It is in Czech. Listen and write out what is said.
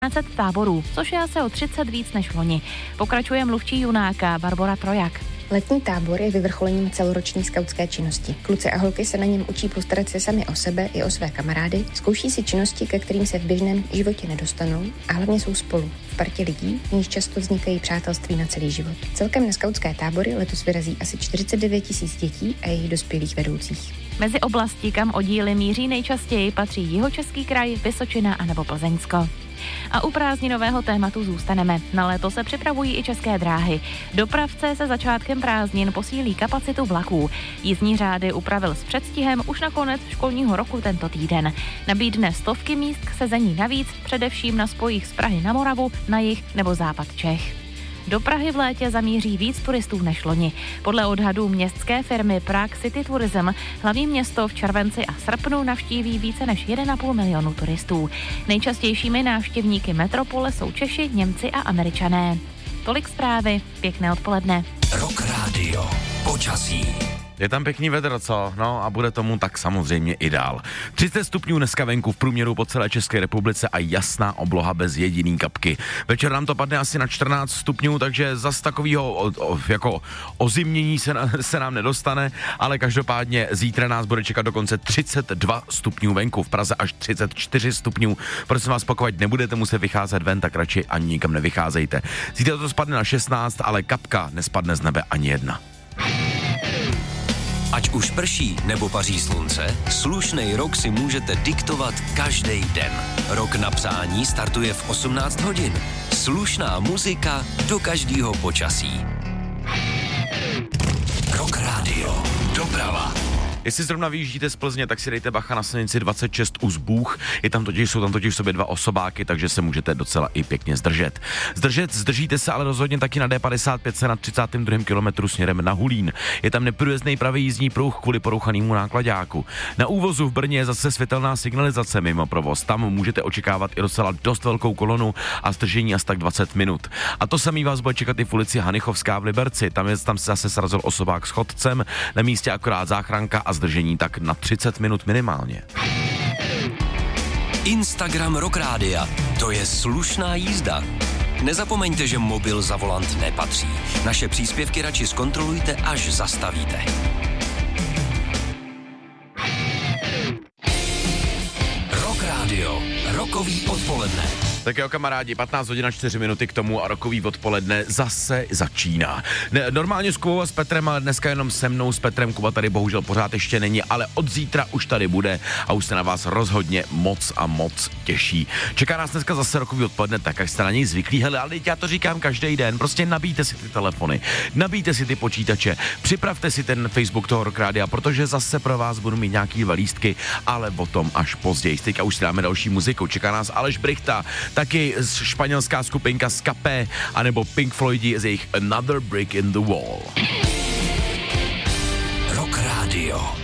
táborů, což je asi o 30 víc než loni. Pokračuje mluvčí Junáka Barbora Trojak. Letní tábor je vyvrcholením celoroční skautské činnosti. Kluci a holky se na něm učí postarat se sami o sebe i o své kamarády, zkouší si činnosti, ke kterým se v běžném životě nedostanou a hlavně jsou spolu, v partě lidí, v níž často vznikají přátelství na celý život. Celkem na skautské tábory letos vyrazí asi 49 000 dětí a jejich dospělých vedoucích. Mezi oblasti, kam oddíly míří nejčastěji, patří Jihočeský kraj, Vysočina a nebo Plzeňsko. A u prázdninového tématu zůstaneme. Na léto se připravují i České dráhy. Dopravce se začátkem prázdnin posílí kapacitu vlaků. Jízdní řády upravil s předstihem už na konec školního roku tento týden. Nabídne stovky míst k sezení navíc, především na spojích z Prahy na Moravu, na jih nebo západ Čech. Do Prahy v létě zamíří víc turistů než loni. Podle odhadů městské firmy Prague City Tourism hlavní město v červenci a srpnu navštíví více než 1,5 milionu turistů. Nejčastějšími návštěvníky metropole jsou Češi, Němci a Američané. Tolik zprávy, pěkné odpoledne. Rock Radio, počasí. Je tam pěkný vedro, co? No a bude tomu tak samozřejmě i dál. 30 stupňů dneska venku v průměru po celé České republice a jasná obloha bez jediný kapky. Večer nám to padne asi na 14 stupňů, takže zas takovýho jako ozimnění se nám nedostane, ale každopádně zítra nás bude čekat dokonce 32 stupňů venku, v Praze až 34 stupňů. Prosím vás, pokud nebudete muset vycházet ven, tak radši ani nikam nevycházejte. Zítra to spadne na 16, ale kapka nespadne z nebe ani jedna. Ať už prší nebo paří slunce, slušnej rok si můžete diktovat každý den. Rok na přání startuje v 18 hodin. Slušná muzika do každého počasí. Rock Radio. Doprava. Jestli zrovna vyjíždíte z Plzně, tak si dejte bacha na silnici 26 u Zbůh. Jsou tam totiž v sobě dva osobáky, takže se můžete docela i pěkně zdržet. Zdržíte se ale rozhodně taky na D55 na 32. kilometru směrem na Hulín. Je tam neprůjezdný pravý jízdní pruh kvůli porouchanému náklaďáku. Na úvozu v Brně je zase světelná signalizace mimo provoz. Tam můžete očekávat i docela dost velkou kolonu a zdržení asi tak 20 minut. A to samý vás bude čekat i v ulici Hanichovská v Liberci. Tam se zase srazil osobák s chodcem, na místě akorát záchranka a zdržení tak na 30 minut minimálně. Instagram Rock Rádia. To je slušná jízda. Nezapomeňte, že mobil za volant nepatří. Naše příspěvky radši zkontrolujte, až zastavíte. Rock Radio. Rokový odpoledne. Tak jo, kamarádi, 15 hodin a 4 minuty k tomu a rokový odpoledne zase začíná. Normálně s Kubou a s Petrem, ale dneska jenom se mnou s Petrem. Kuba tady bohužel pořád ještě není, ale od zítra už tady bude a už se na vás rozhodně moc a moc těší. Čeká nás dneska zase rokový odpoledne, tak jak jste na něj zvyklí. Hele, ale já to říkám každý den, prostě nabijte si ty telefony, nabijte si ty počítače, připravte si ten Facebook toho Rock Rádia, protože zase pro vás budu mít nějaký lístky, ale potom až později. Teďka už si dáme další muziku. Čeká nás Aleš Brichta, taky španělská skupinka Skapé, anebo Pink Floydi z jejich Another Brick in the Wall. Rock Radio.